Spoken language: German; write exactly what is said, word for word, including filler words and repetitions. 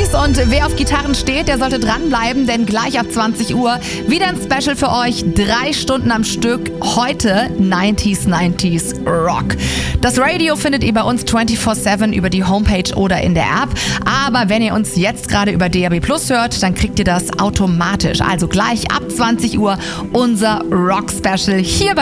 neunziger und wer auf Gitarren steht, der sollte dranbleiben, denn gleich ab zwanzig Uhr wieder ein Special für euch. Drei Stunden am Stück. Heute neunziger neunziger Rock. Das Radio findet ihr bei uns vierundzwanzig sieben über die Homepage oder in der App. Aber wenn ihr uns jetzt gerade über D A B Plus hört, dann kriegt ihr das automatisch. Also gleich ab zwanzig Uhr unser Rock-Special hier bei